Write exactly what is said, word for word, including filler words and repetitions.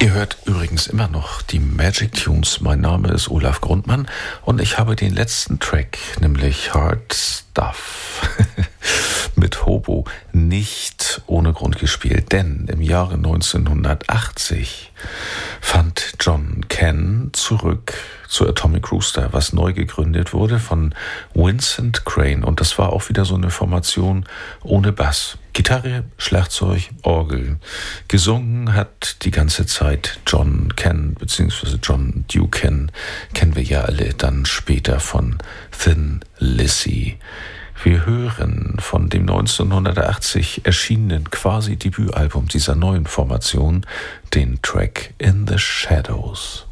Ihr hört übrigens immer noch die Magic Tunes. Mein Name ist Olaf Grundmann und ich habe den letzten Track, nämlich Hard Stuff, mit Hobo nicht ohne Grund gespielt, denn im Jahre neunzehnhundertachtzig fand John Cann zurück zu Atomic Rooster, was neu gegründet wurde von Vincent Crane, und das war auch wieder so eine Formation ohne Bass. Gitarre, Schlagzeug, Orgel. Gesungen hat die ganze Zeit John Cann, beziehungsweise John Ducan, kennen wir ja alle dann später von Thin Lizzy. Wir hören von dem neunzehnhundertachtzig erschienenen quasi Debütalbum dieser neuen Formation den Track In the Shadows.